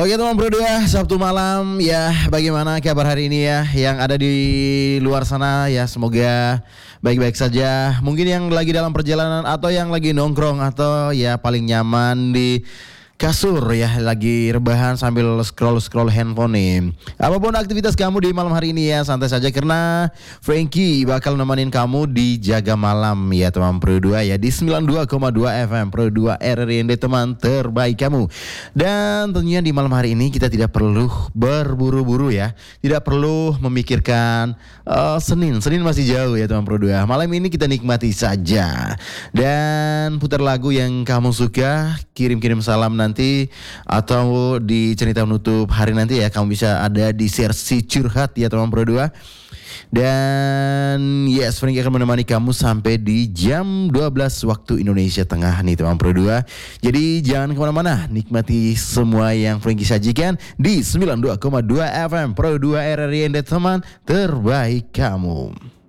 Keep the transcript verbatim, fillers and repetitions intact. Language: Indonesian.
Oke teman Bro dua, Sabtu malam ya, bagaimana kabar hari ini ya yang ada di luar sana ya, semoga baik-baik saja. Mungkin yang lagi dalam perjalanan atau yang lagi nongkrong atau ya paling nyaman di kasur ya, lagi rebahan sambil scroll-scroll handphone nih. Apapun aktivitas kamu di malam hari ini ya, santai saja karena Frankie bakal nemenin kamu di Jaga Malam ya teman Pro dua ya, di sembilan puluh dua koma dua F M Pro dua R R I N D, teman terbaik kamu. Dan tentunya di malam hari ini kita tidak perlu berburu-buru ya, tidak perlu memikirkan uh, Senin, Senin masih jauh ya teman Pro dua. Malam ini kita nikmati saja dan putar lagu yang kamu suka, kirim-kirim salam nanti nanti atau di cerita menutup hari nanti ya, kamu bisa ada di sesi curhat ya teman Pro dua. Dan yes, Frankie akan menemani kamu sampai di jam dua belas waktu Indonesia Tengah nih teman Pro dua. Jadi jangan kemana-mana, nikmati semua yang Frankie sajikan di sembilan puluh dua koma dua F M Pro dua R R I N D, teman terbaik kamu.